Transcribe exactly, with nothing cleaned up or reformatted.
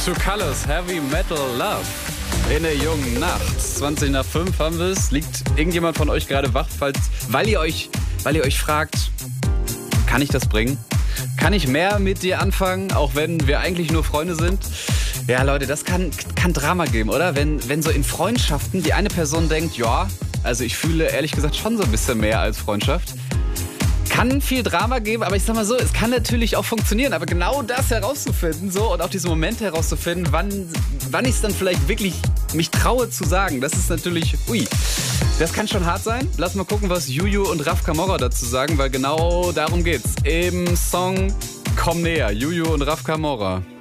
Two Colors, Heavy Metal Love. In der jungen Nacht. zwanzig nach fünf haben wir es. Liegt irgendjemand von euch gerade wach, falls, weil ihr euch, weil ihr euch fragt, kann ich das bringen? Kann ich mehr mit dir anfangen, auch wenn wir eigentlich nur Freunde sind? Ja, Leute, das kann, kann Drama geben, oder? Wenn, wenn so in Freundschaften die eine Person denkt, ja, also ich fühle ehrlich gesagt schon so ein bisschen mehr als Freundschaft. Kann viel Drama geben, aber ich sag mal so, es kann natürlich auch funktionieren. Aber genau das herauszufinden so und auch diese Momente herauszufinden, wann, wann ich es dann vielleicht wirklich mich traue zu sagen, das ist natürlich, ui, das kann schon hart sein. Lass mal gucken, was Juju und Raf Camorra dazu sagen, weil genau darum geht's. Im Song Komm näher, Juju und Raf Camorra.